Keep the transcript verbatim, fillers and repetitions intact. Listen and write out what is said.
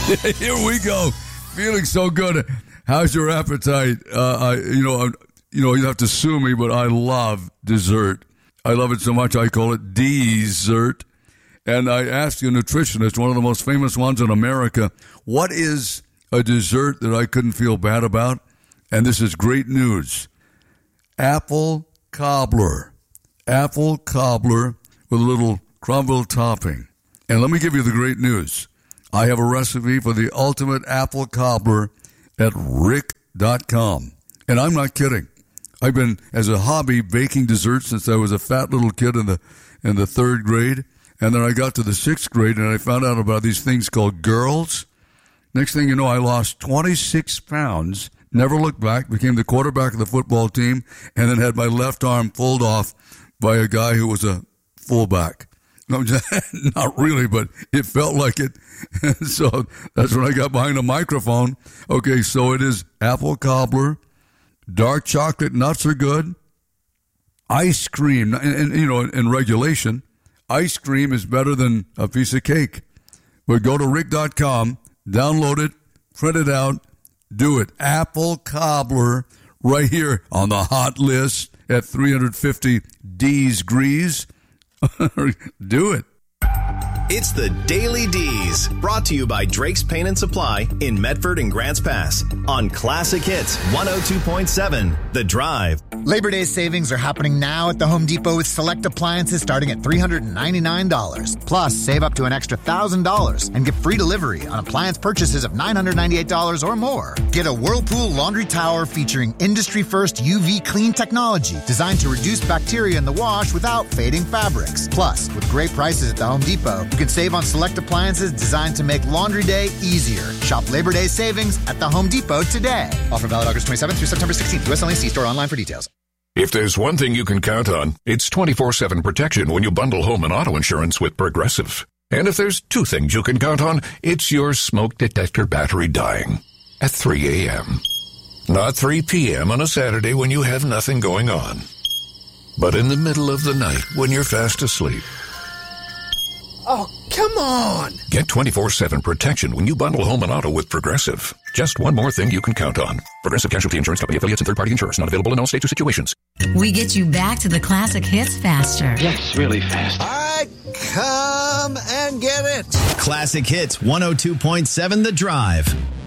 Here we go. Feeling so good. How's your appetite? Uh, I, you know, I, you know, you have to sue me, but I love dessert. I love it so much I call it dessert. And I asked a nutritionist, one of the most famous ones in America, what is a dessert that I couldn't feel bad about? And this is great news. Apple cobbler. Apple cobbler with a little crumble topping. And let me give you the great news. I have a recipe for the ultimate apple cobbler at rick dot com. And I'm not kidding. I've been, as a hobby, baking desserts since I was a fat little kid in the in the third grade. And then I got to the sixth grade, and I found out about these things called girls. Next thing you know, I lost twenty-six pounds, never looked back, became the quarterback of the football team, and then had my left arm pulled off by a guy who was a fullback. No, not really, but it felt like it. So that's when I got behind a microphone. Okay, so it is apple cobbler, dark chocolate nuts are good, ice cream, and, and you know, in regulation, ice cream is better than a piece of cake. But go to rick dot com, download it, print it out, do it. Apple cobbler right here on the hot list at three hundred fifty degrees. Do it. It's the Daily D's, brought to you by Drake's Paint and Supply in Medford and Grants Pass on Classic Hits one oh two point seven, The Drive. Labor Day savings are happening now at the Home Depot with select appliances starting at three hundred ninety-nine dollars. Plus, save up to an extra one thousand dollars and get free delivery on appliance purchases of nine hundred ninety-eight dollars or more. Get a Whirlpool laundry tower featuring industry-first U V clean technology designed to reduce bacteria in the wash without fading fabrics. Plus, with great prices at the Home Depot, you can save on select appliances designed to make laundry day easier. Shop Labor Day savings at the Home Depot today. Offer valid August twenty-seventh through September sixteenth. U S only. See store online for details. If there's one thing you can count on, it's twenty-four seven protection when you bundle home and auto insurance with Progressive. And if there's two things you can count on, it's your smoke detector battery dying at three a.m. Not three p.m. on a Saturday when you have nothing going on, but in the middle of the night when you're fast asleep. Oh, come on! Get twenty-four seven protection when you bundle home and auto with Progressive. Just one more thing you can count on. Progressive Casualty Insurance Company, affiliates, and third-party insurers. Not available in all states or situations. We get you back to the classic hits faster. Yes, really fast. All right, come and get it. Classic Hits one oh two point seven, The Drive.